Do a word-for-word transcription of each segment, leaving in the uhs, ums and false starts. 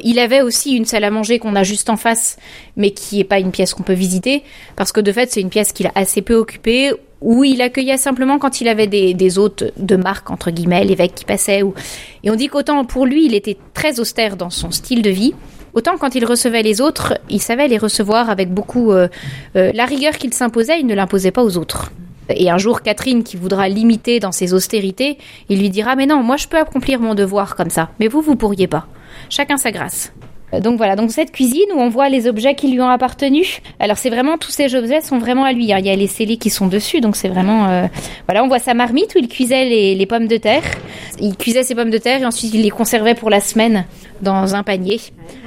Il avait aussi une salle à manger qu'on a juste en face, mais qui n'est pas une pièce qu'on peut visiter, parce que de fait, c'est une pièce qu'il a assez peu occupée, où il accueillait simplement quand il avait des, des hôtes de marque, entre guillemets, l'évêque qui passait. Ou... Et on dit qu'autant pour lui, il était très austère dans son style de vie, autant quand il recevait les autres, il savait les recevoir avec beaucoup... Euh, euh, la rigueur qu'il s'imposait, il ne l'imposait pas aux autres. Et un jour, Catherine, qui voudra l'imiter dans ses austérités, il lui dira « Mais non, moi je peux accomplir mon devoir comme ça, mais vous, vous pourriez pas. Chacun sa grâce. » Donc voilà, donc cette cuisine où on voit les objets qui lui ont appartenu. Alors c'est vraiment, tous ces objets sont vraiment à lui. Hein. Il y a les scellés qui sont dessus, donc c'est vraiment... Euh... Voilà, on voit sa marmite où il cuisait les, les pommes de terre. Il cuisait ses pommes de terre et ensuite il les conservait pour la semaine dans un panier.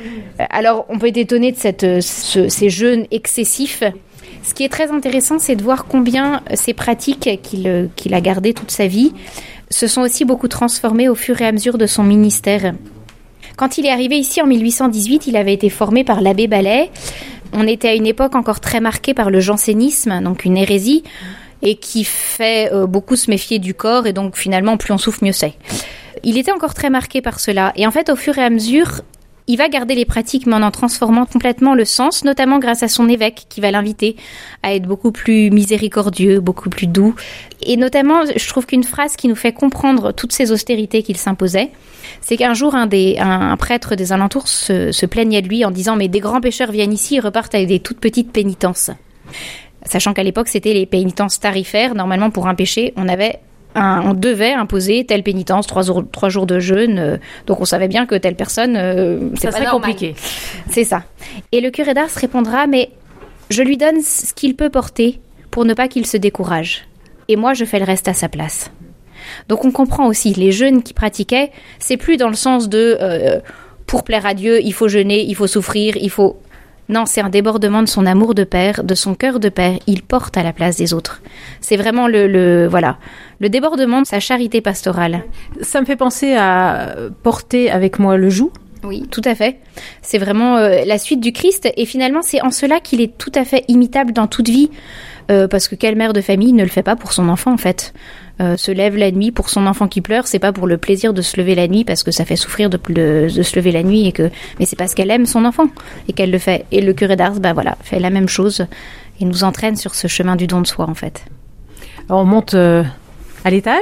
Alors on peut être étonné de cette, ce, ces jeûnes excessifs. Ce qui est très intéressant, c'est de voir combien ces pratiques qu'il, qu'il a gardées toute sa vie se sont aussi beaucoup transformées au fur et à mesure de son ministère. Quand il est arrivé ici en mille huit cent dix-huit, il avait été formé par l'abbé Ballet. On était à une époque encore très marquée par le jansénisme, donc une hérésie, et qui fait euh, beaucoup se méfier du corps, et donc finalement, plus on souffre, mieux c'est. Il était encore très marqué par cela. Et en fait, au fur et à mesure, il va garder les pratiques, mais en en transformant complètement le sens, notamment grâce à son évêque qui va l'inviter à être beaucoup plus miséricordieux, beaucoup plus doux. Et notamment, je trouve qu'une phrase qui nous fait comprendre toutes ces austérités qu'il s'imposait, c'est qu'un jour, un, des, un, un prêtre des alentours se, se plaignait de lui en disant « Mais des grands pécheurs viennent ici et repartent avec des toutes petites pénitences. » Sachant qu'à l'époque, c'était les pénitences tarifaires. Normalement, pour un péché, on avait... Un, on devait imposer telle pénitence, trois jours, trois jours de jeûne, euh, donc on savait bien que telle personne, euh, c'est ça pas serait compliqué. C'est ça. Et le curé d'Ars répondra, mais je lui donne ce qu'il peut porter pour ne pas qu'il se décourage. Et moi, je fais le reste à sa place. Donc on comprend aussi, les jeûnes qu'il pratiquait, c'est plus dans le sens de euh, pour plaire à Dieu, il faut jeûner, il faut souffrir, il faut... Non, c'est un débordement de son amour de père, de son cœur de père. Il porte à la place des autres. C'est vraiment le, le, voilà, le débordement de sa charité pastorale. Ça me fait penser à porter avec moi le joug. Oui, tout à fait. C'est vraiment euh, la suite du Christ. Et finalement, c'est en cela qu'il est tout à fait imitable dans toute vie. Euh, parce que quelle mère de famille ne le fait pas pour son enfant, en fait. Euh, se lève la nuit pour son enfant qui pleure, c'est pas pour le plaisir de se lever la nuit parce que ça fait souffrir de, de, de se lever la nuit et que, mais c'est parce qu'elle aime son enfant et qu'elle le fait. Et le curé d'Ars, bah voilà, fait la même chose et nous entraîne sur ce chemin du don de soi, en fait. Alors on monte euh, à l'étage.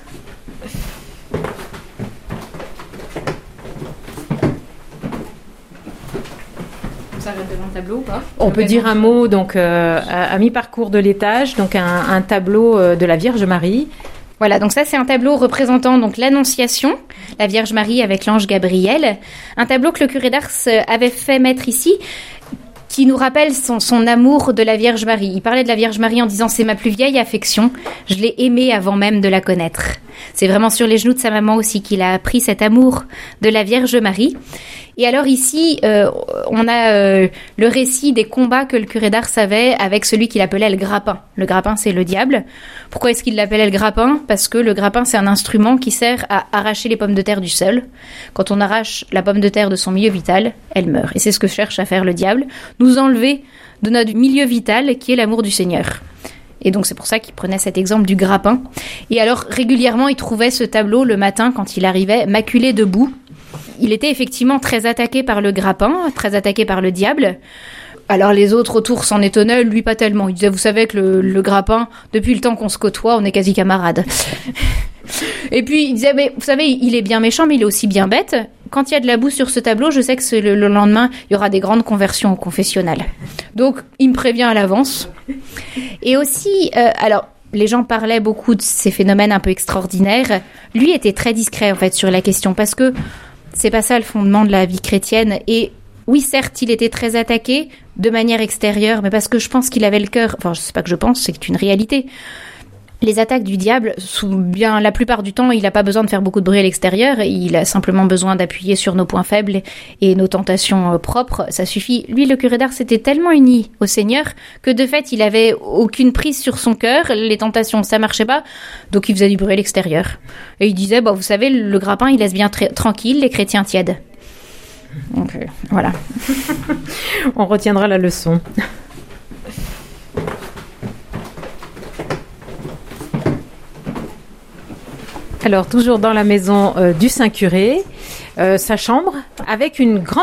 Ça va devant le tableau ou pas ? On peut dire un mot donc euh, à, à mi-parcours de l'étage, donc un, un tableau euh, de la Vierge Marie. Voilà, donc ça c'est un tableau représentant donc l'Annonciation, la Vierge Marie avec l'ange Gabriel, un tableau que le curé d'Ars avait fait mettre ici, qui nous rappelle son, son amour de la Vierge Marie. Il parlait de la Vierge Marie en disant « c'est ma plus vieille affection, je l'ai aimée avant même de la connaître ». C'est vraiment sur les genoux de sa maman aussi qu'il a appris cet amour de la Vierge Marie. Et alors ici, euh, on a euh, le récit des combats que le curé d'Ars avait avec celui qu'il appelait le grappin. Le grappin, c'est le diable. Pourquoi est-ce qu'il l'appelait le grappin ? Parce que le grappin, c'est un instrument qui sert à arracher les pommes de terre du sol. Quand on arrache la pomme de terre de son milieu vital, elle meurt. Et c'est ce que cherche à faire le diable, nous enlever de notre milieu vital qui est l'amour du Seigneur. Et donc c'est pour ça qu'il prenait cet exemple du grappin. Et alors régulièrement, il trouvait ce tableau le matin quand il arrivait, maculé de boue. Il était effectivement très attaqué par le grappin, très attaqué par le diable. Alors les autres autour s'en étonnaient, lui pas tellement. Il disait, vous savez que le, le grappin, depuis le temps qu'on se côtoie, on est quasi camarades. Et puis il disait, mais vous savez, il est bien méchant, mais il est aussi bien bête. Quand il y a de la boue sur ce tableau, je sais que c'est le, le lendemain, il y aura des grandes conversions au confessionnal. Donc il me prévient à l'avance. Et aussi, euh, alors... les gens parlaient beaucoup de ces phénomènes un peu extraordinaires. Lui était très discret, en fait, sur la question, parce que c'est pas ça le fondement de la vie chrétienne. Et oui, certes, il était très attaqué de manière extérieure, mais parce que je pense qu'il avait le cœur... Enfin, je sais pas que je pense, c'est une réalité. Les attaques du diable, sous bien la plupart du temps, il n'a pas besoin de faire beaucoup de bruit à l'extérieur. Il a simplement besoin d'appuyer sur nos points faibles et nos tentations propres. Ça suffit. Lui, le curé d'Ars, était tellement uni au Seigneur que de fait, il avait aucune prise sur son cœur. Les tentations, ça marchait pas. Donc, il faisait du bruit à l'extérieur. Et il disait, bah, vous savez, le grappin, il laisse bien tra- tranquille les chrétiens tièdes. Donc, euh, voilà. On retiendra la leçon. Alors, toujours dans la maison euh, du Saint-Curé, euh, sa chambre, avec une grande